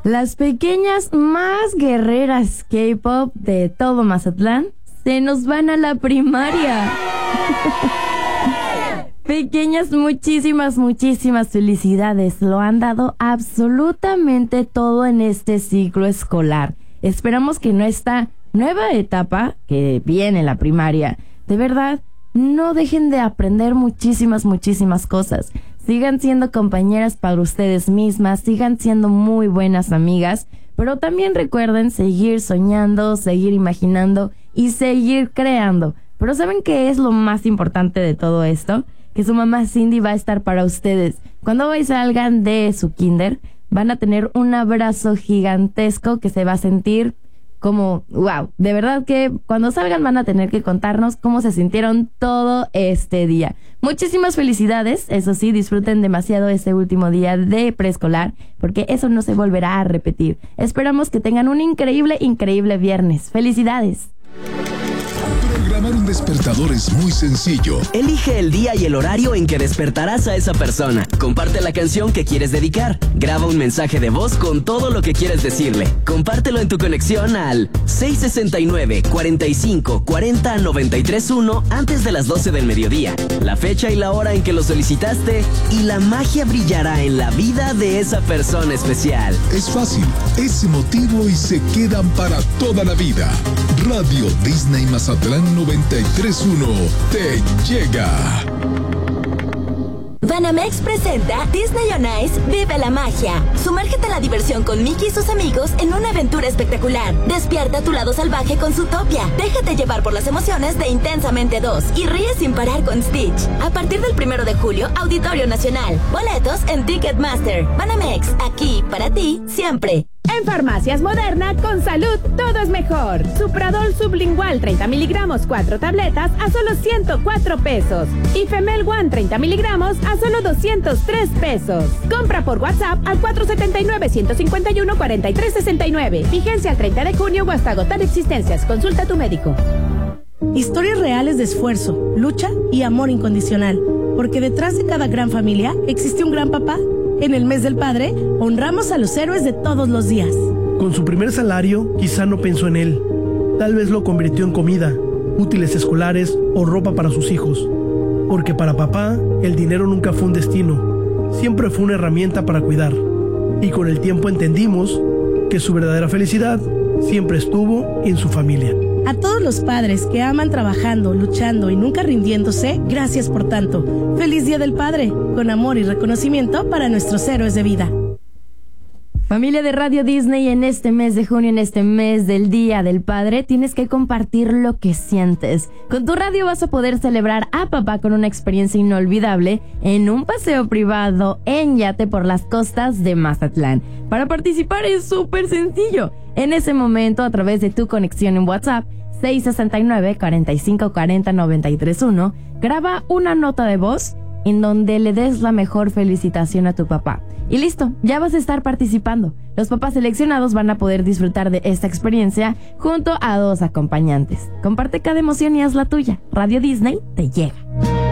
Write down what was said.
Las pequeñas más guerreras K-pop de todo Mazatlán se nos van a la primaria. Pequeñas, muchísimas felicidades. Lo han dado absolutamente todo en este ciclo escolar. Esperamos que en esta nueva etapa que viene la primaria, de verdad, no dejen de aprender muchísimas cosas. Sigan siendo compañeras para ustedes mismas, sigan siendo muy buenas amigas, pero también recuerden seguir soñando, seguir imaginando y seguir creando. Pero ¿saben qué es lo más importante de todo esto? Que su mamá Cindy va a estar para ustedes. Cuando hoy salgan de su kinder, van a tener un abrazo gigantesco que se va a sentir como, wow, de verdad que cuando salgan van a tener que contarnos cómo se sintieron todo este día. Muchísimas felicidades, eso sí, disfruten demasiado ese último día de preescolar, porque eso no se volverá a repetir. Esperamos que tengan un increíble viernes. ¡Felicidades! Programar un despertador es muy sencillo. Elige el día y el horario en que despertarás a esa persona. Comparte la canción que quieres dedicar. Graba un mensaje de voz con todo lo que quieres decirle. Compártelo en tu conexión al 669-45-40-931 antes de las 12 del mediodía. La fecha y la hora en que lo solicitaste y la magia brillará en la vida de esa persona especial. Es fácil, es emotivo y se quedan para toda la vida. Radio Disney Mazatlán 93.1 te llega. Banamex presenta Disney on Ice Vive la Magia. Sumérgete a la diversión con Mickey y sus amigos en una aventura espectacular. Despierta tu lado salvaje con Zootopia. Déjate llevar por las emociones de Intensamente 2 y ríe sin parar con Stitch. A partir del 1 de julio, Auditorio Nacional. Boletos en Ticketmaster. Banamex, aquí para ti siempre. En Farmacias Moderna, con salud, todo es mejor. Supradol sublingual 30 miligramos, 4 tabletas a solo 104 pesos. Y Femel One 30 miligramos a solo 203 pesos. Compra por WhatsApp al 479-151-4369. Vigencia al 30 de junio o hasta agotar existencias. Consulta a tu médico. Historias reales de esfuerzo, lucha y amor incondicional. Porque detrás de cada gran familia existe un gran papá. En el mes del padre, honramos a los héroes de todos los días. Con su primer salario, quizá no pensó en él. Tal vez lo convirtió en comida, útiles escolares o ropa para sus hijos. Porque para papá, el dinero nunca fue un destino. Siempre fue una herramienta para cuidar. Y con el tiempo entendimos que su verdadera felicidad siempre estuvo en su familia. A todos los padres que aman trabajando, luchando y nunca rindiéndose, gracias por tanto. ¡Feliz Día del Padre! Con amor y reconocimiento para nuestros héroes de vida. Familia de Radio Disney, en este mes de junio, en este mes del Día del Padre, tienes que compartir lo que sientes. Con tu radio vas a poder celebrar a papá con una experiencia inolvidable en un paseo privado en yate por las costas de Mazatlán. Para participar es súper sencillo. En ese momento, a través de tu conexión en WhatsApp, 669-4540-931, graba una nota de voz en donde le des la mejor felicitación a tu papá. Y listo, ya vas a estar participando. Los papás seleccionados van a poder disfrutar de esta experiencia junto a 2 acompañantes. Comparte cada emoción y haz la tuya. Radio Disney te llega.